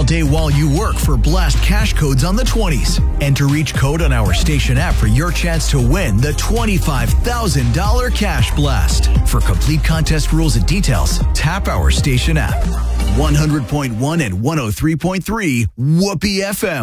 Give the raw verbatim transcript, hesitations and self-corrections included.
day while you work for Blast Cash codes on the twenties. Enter each code on our station app for your chance to win the twenty-five thousand dollars Cash Blast. For complete contest rules and details, tap our station app. one hundred point one and one oh three point three Whoopee F M.